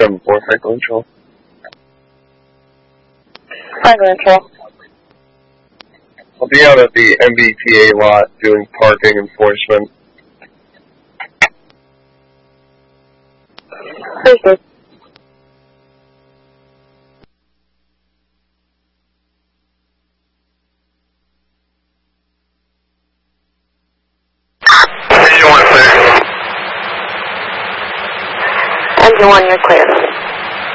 274 Franklin Trail. Franklin Trail. I'll be out at the MBTA lot doing parking enforcement. Thursday. Engine 1, you're clear.